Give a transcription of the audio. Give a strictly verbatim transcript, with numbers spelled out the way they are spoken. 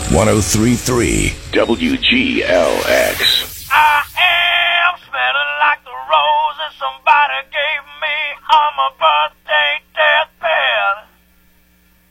one oh three point three W G L X. I am smelling like the roses somebody gave me on my birthday.